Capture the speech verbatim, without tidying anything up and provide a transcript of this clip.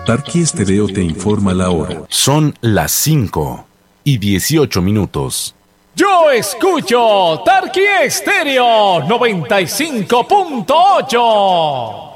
Tarqui Estéreo te informa la hora. Son las cinco y dieciocho minutos. Yo escucho Tarqui Estéreo noventa y cinco punto ocho.